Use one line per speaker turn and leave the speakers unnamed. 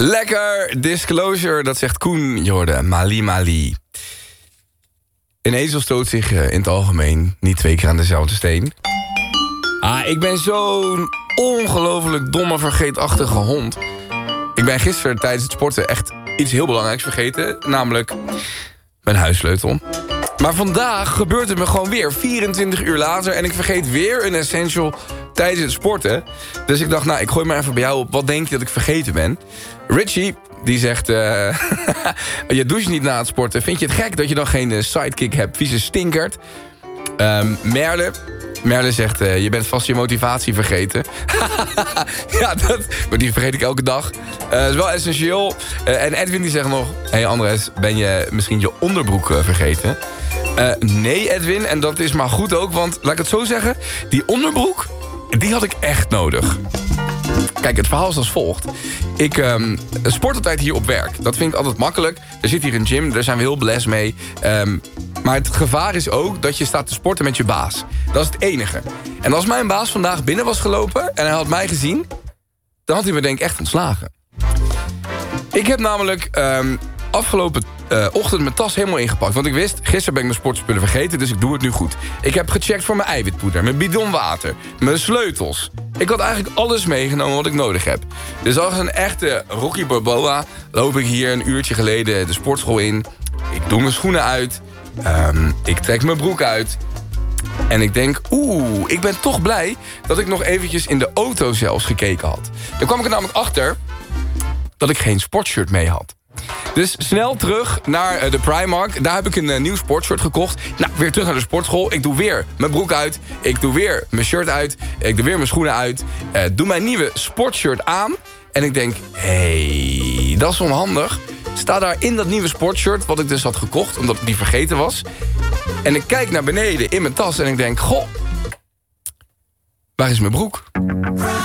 Lekker, Disclosure, dat zegt Koen. Je hoorde Mali Mali. Een ezel stoot zich in het algemeen niet 2 keer aan dezelfde steen. Ik ben zo'n ongelooflijk domme, vergeetachtige hond. Ik ben gisteren tijdens het sporten echt iets heel belangrijks vergeten. Namelijk mijn huissleutel. Maar vandaag gebeurt het me gewoon weer 24 uur later... en ik vergeet weer een essential tijdens het sporten. Dus ik dacht, ik gooi maar even bij jou op. Wat denk je dat ik vergeten ben? Richie, die zegt... je doucht niet na het sporten. Vind je het gek dat je dan geen sidekick hebt? Vieze stinkert. Merle zegt, je bent vast je motivatie vergeten. Ja, maar die vergeet ik elke dag. Dat is wel essentieel. En Edwin die zegt nog... Hey Andres, ben je misschien je onderbroek vergeten? Nee Edwin, en dat is maar goed ook. Want, laat ik het zo zeggen... Die onderbroek, die had ik echt nodig. Kijk, het verhaal is als volgt. Ik sport altijd hier op werk. Dat vind ik altijd makkelijk. Er zit hier een gym, daar zijn we heel blessed mee. Maar het gevaar is ook dat je staat te sporten met je baas. Dat is het enige. En als mijn baas vandaag binnen was gelopen... en hij had mij gezien... dan had hij me denk ik echt ontslagen. Ik heb namelijk afgelopen ochtend mijn tas helemaal ingepakt. Want ik wist, gisteren ben ik mijn sportspullen vergeten... dus ik doe het nu goed. Ik heb gecheckt voor mijn eiwitpoeder, mijn bidon water... mijn sleutels. Ik had eigenlijk alles meegenomen wat ik nodig heb. Dus als een echte Rocky Balboa... loop ik hier een uurtje geleden de sportschool in. Ik doe mijn schoenen uit... ik trek mijn broek uit. En ik denk, ik ben toch blij dat ik nog eventjes in de auto zelfs gekeken had. Dan kwam ik er namelijk achter dat ik geen sportshirt mee had. Dus snel terug naar de Primark. Daar heb ik een nieuw sportshirt gekocht. Weer terug naar de sportschool. Ik doe weer mijn broek uit. Ik doe weer mijn shirt uit. Ik doe weer mijn schoenen uit. Doe mijn nieuwe sportshirt aan. En ik denk, dat is onhandig. Sta daar in dat nieuwe sportshirt, wat ik dus had gekocht... omdat ik die vergeten was. En ik kijk naar beneden in mijn tas en ik denk... Goh, waar is mijn broek?